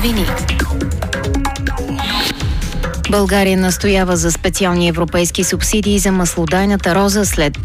новини. България настоява за специални европейски субсидии за маслодайната роза след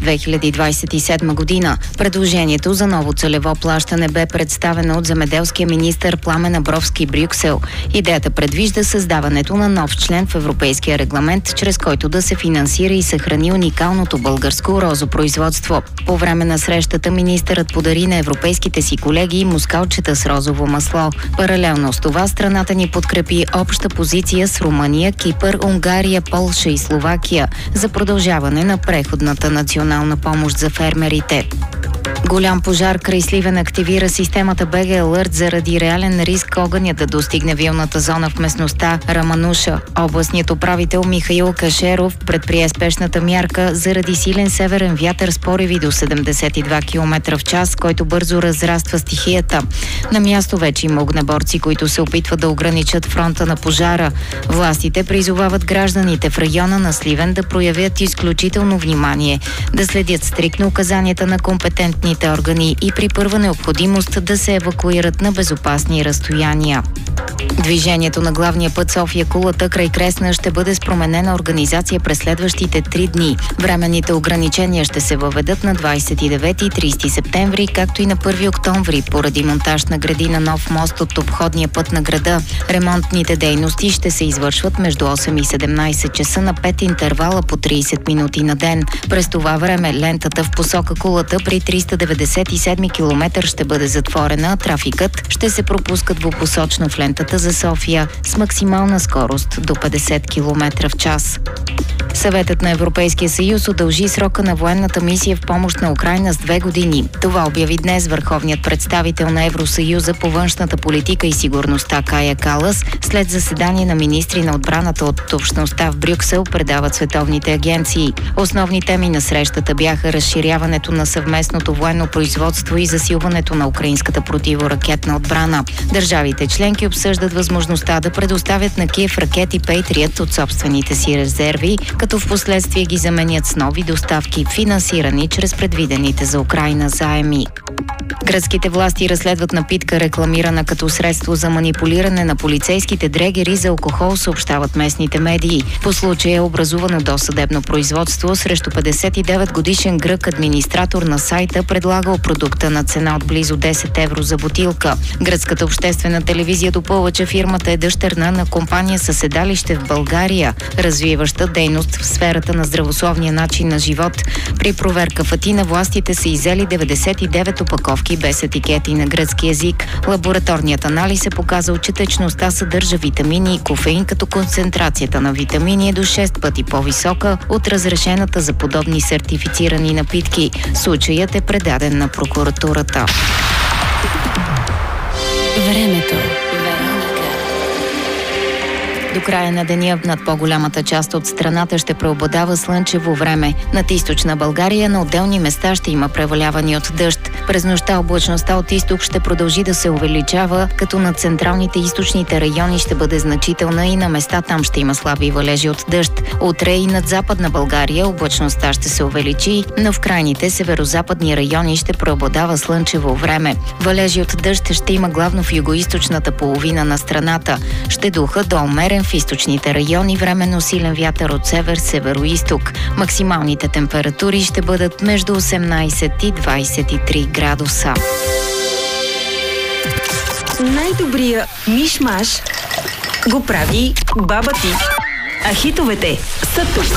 2027 година. Предложението за ново целево плащане бе представено от земеделския министър Пламен Абровски Брюксел. Идеята предвижда създаването на нов член в европейския регламент, чрез който да се финансира и съхрани уникалното българско розопроизводство. По време на срещата министърът подари на европейските си колеги мускалчета с розово масло. Паралелно с това страната ни подкрепи обща позиция с Румъния, Кипър, Унгария, Полша и Словакия за продължаване на преходната национална помощ за фермерите. Голям пожар край Сливен активира системата БГ Алърт заради реален риск огънят да достигне вилната зона в местността Рамануша. Областният управител Михаил Кашеров предприе спешната мярка заради силен северен вятър с пориви до 72 км в час, който бързо разраства стихията. На място вече има огнеборци, които се опитват да ограничат фронта на пожара. Властите призовават гражданите в района на Сливен да проявят изключително внимание, да следят стриктно указанията на компетентните органи и при първа необходимост да се евакуират на безопасни разстояния. Движението на главния път София-Кулата край Кресна ще бъде с променена организация през следващите 3 дни. Временните ограничения ще се въведат на 29 и 30 септември, както и на 1 октомври, поради монтаж на гради на нов мост от обходния път на града. Ремонтните дейности ще се извършват между 8 и 17 часа на 5 интервала по 30 минути на ден. През това време лентата в посока Кулата при 397 км ще бъде затворена, а трафикът ще се пропуска двупосочно в лентата за София с максимална скорост до 50 км в час. Съветът на Европейския съюз удължи срока на военната мисия в помощ на Украйна с 2 години. Това обяви днес върховният представител на Евросъюза по външната политика и сигурността Кая Калас след заседание на министри на отбраната от общността в Брюксел, предават световните агенции. Основни теми на срещата бяха разширяването на съвместното военно производство и засилването на украинската противоракетна отбрана. Държавите членки обсъждат възможността да предоставят на Киев ракети Пейтриът от собствените си резерви, като в последствие ги заменят с нови доставки, финансирани чрез предвидените за Украйна заеми. Гръцките власти разследват напитка, рекламирана като средство за манипулиране на полицейските дрегери за алкохол, съобщават местните медии. По случая е образувано досъдебно производство срещу 59-годишен грък администратор на сайта, предлагал продукта на цена от близо 10 евро за бутилка. Гръцката обществена телевизия допълва, че фирмата е дъщерна на компания със седалище в България, развиваща дейност в сферата на здравословния начин на живот. При проверка в Атина властите са иззели 99 опаковки без етикети на гръцки език. Лабораторният анализ е показал, че течността съдържа витамини и кофеин, като концентрацията на витамини е до 6 пъти по-висока от разрешената за подобни сертифицирани напитки. Случаят е предаден на прокуратурата. Времето. До края на деня над по-голямата част от страната ще преобладава слънчево време. Над източна България на отделни места ще има превалявани от дъжд. През нощта облачността от изток ще продължи да се увеличава, като над централните и източните райони ще бъде значителна и на места там ще има слаби валежи от дъжд. Утре и над западна България облачността ще се увеличи, но в крайните северо-западни райони ще преобладава слънчево време. Валежи от дъжд ще има главно в югоизточната половина на страната. Ще духа до умерен в източните райони, временно силен вятър от север, северо-изток. Максималните температури ще бъдат между 18 и 23 градуса. Най-добрия миш-маш го прави баба ти. А хитовете са тук.